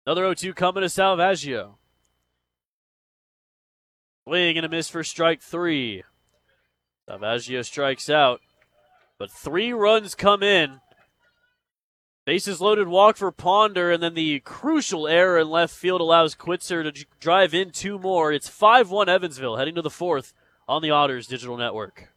Another 0-2 coming to Salvaggio. Swing and a miss for strike three. Salvaggio strikes out, but 3 runs come in. Bases loaded walk for Ponder, and then the crucial error in left field allows Quitzer to drive in 2 more. It's 5-1 Evansville heading to the 4th on the Otters Digital Network.